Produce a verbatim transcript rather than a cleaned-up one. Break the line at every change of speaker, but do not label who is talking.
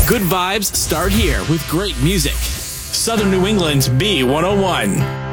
Good vibes start here with great music. Southern New England's B one oh one.